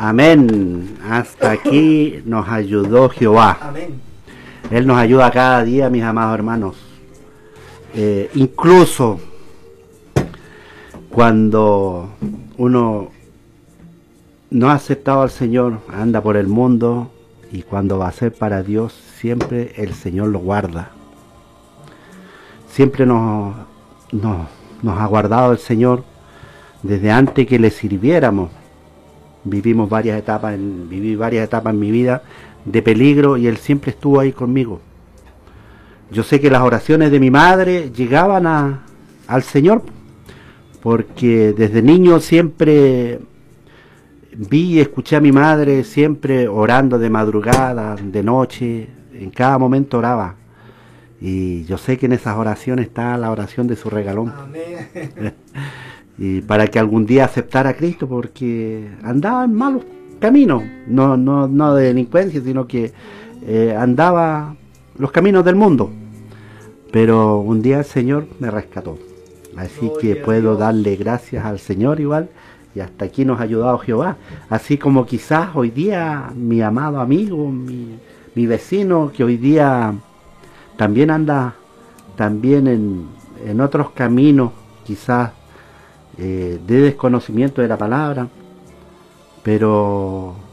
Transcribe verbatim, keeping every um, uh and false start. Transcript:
Amén. Hasta aquí nos ayudó Jehová. Amén. Él nos ayuda cada día, mis amados hermanos. Eh, incluso cuando uno no ha aceptado al Señor, anda por el mundo, y cuando va a ser para Dios, siempre el Señor lo guarda. Siempre nos, nos, nos ha guardado el Señor desde antes que le sirviéramos. Vivimos varias etapas, en, viví varias etapas en mi vida de peligro y Él siempre estuvo ahí conmigo. Yo sé que las oraciones de mi madre llegaban a, al Señor, porque desde niño siempre vi y escuché a mi madre siempre orando de madrugada, de noche, en cada momento oraba. Y yo sé que en esas oraciones está la oración de su regalón. Amén. Y para que algún día aceptara a Cristo, porque andaba en malos caminos, no, no, no de delincuencia, sino que eh, andaba los caminos del mundo. Pero un día el Señor me rescató. Así que puedo darle gracias al Señor igual, y hasta aquí nos ha ayudado Jehová. Así como quizás hoy día mi amado amigo, mi, mi vecino, que hoy día también anda también en, en otros caminos, quizás eh, de desconocimiento de la palabra, pero